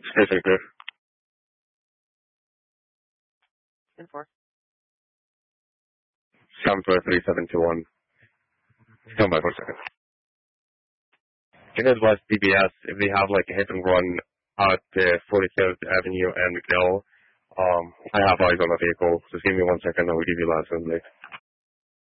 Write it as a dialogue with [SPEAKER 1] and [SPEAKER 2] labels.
[SPEAKER 1] Stay safe, dude.
[SPEAKER 2] 10-4.
[SPEAKER 1] 743-721. Stand by for a second. In West DBS, if they have like a hit and run at 43rd Avenue and McNeil, I have eyes on the vehicle. Just give me 1 second, I will give you last name.